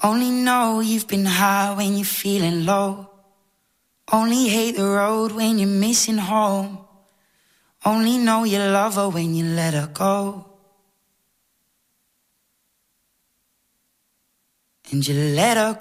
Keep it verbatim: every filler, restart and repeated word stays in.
Only know you've been high when you're feeling low. Only hate the road when you're missing home. Only know you love her when you let her go. And you let her go.